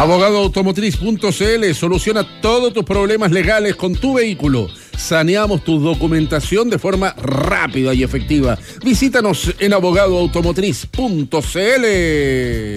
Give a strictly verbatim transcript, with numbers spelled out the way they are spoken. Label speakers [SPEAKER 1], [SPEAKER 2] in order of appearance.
[SPEAKER 1] abogado automotriz punto c l soluciona todos tus problemas legales con tu vehículo. Saneamos tu documentación de forma rápida y efectiva. Visítanos en abogado automotriz punto c l.